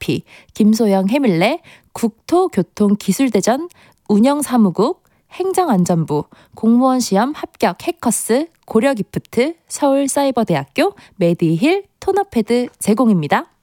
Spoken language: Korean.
GMP, 김소영 해밀레, 국토교통기술대전, 운영사무국, 행정안전부, 공무원 시험 합격 해커스, 고려기프트, 서울사이버대학교, 메디힐, 토너패드 제공입니다.